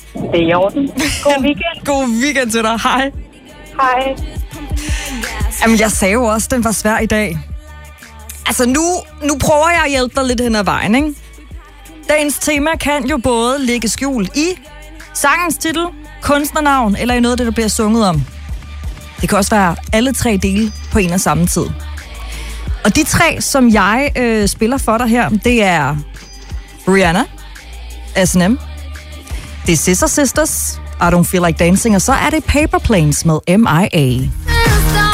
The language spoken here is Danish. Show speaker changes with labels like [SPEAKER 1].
[SPEAKER 1] Det er i orden. God weekend.
[SPEAKER 2] God weekend til dig. Hej.
[SPEAKER 1] Hej.
[SPEAKER 2] Jamen, jeg sagde jo også, at den var svær i dag. Altså, nu prøver jeg at hjælpe dig lidt hen ad vejen, ikke? Dagens tema kan jo både ligge skjult i sangens titel, kunstnernavn, eller i noget af det, der bliver sunget om. Det kan også være alle tre dele på en og samme tid. Og de tre, som jeg spiller for dig her, det er Rihanna, S&M, det er Scissor Sisters, I Don't Feel Like Dancing, og så er det Paper Planes med M.I.A.